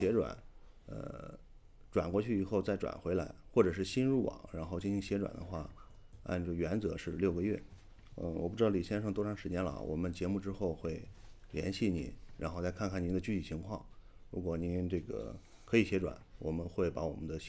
血转，转过去以后再转回来，或者是新入网然后进行血转的话，按照原则是6个月。我不知道李先生多长时间了啊，我们节目之后会联系您，然后再看看您的具体情况。如果您这个可以血转，我们会把我们的血